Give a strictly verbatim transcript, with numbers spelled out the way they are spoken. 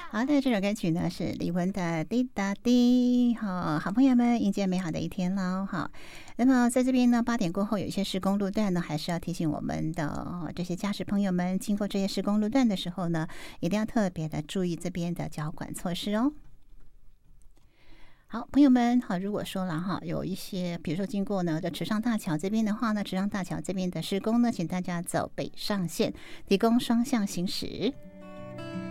好的，这首歌曲呢是李玟的《滴答滴》。好，好朋友们，迎接美好的一天喽！好，那么在这边呢，八点过后有一些施工路段呢，还是要提醒我们的、哦、这些驾驶朋友们，经过这些施工路段的时候呢，一定要特别的注意这边的交管措施哦。好，朋友们，好，如果说了哈，有一些，比如说经过呢，这池上大桥这边的话呢，池上大桥这边的施工呢，请大家走北上线，提供双向行驶。